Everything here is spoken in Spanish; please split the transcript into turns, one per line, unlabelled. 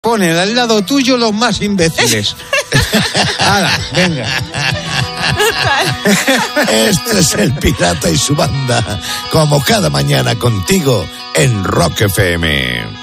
Ponen al lado tuyo los más imbéciles. ¡Hala, venga!
Este es El Pirata y su banda, como cada mañana contigo en Rock FM.